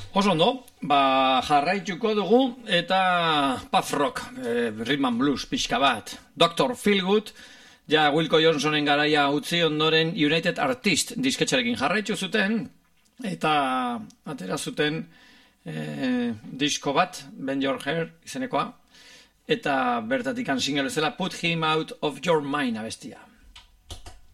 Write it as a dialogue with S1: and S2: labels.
S1: Oso ondo, jarraituko dugu eta puff rock, rhythm and blues pixka bat. Dr. Feelgood, ja Wilco Johnsonen garaia utzi ondoren United Artists disketxarekin jarraitu zuten, eta atera zuten disko bat, Bend Your Hair izenekoa, eta bertatik single bezala Put Him Out of Your Mind abestia.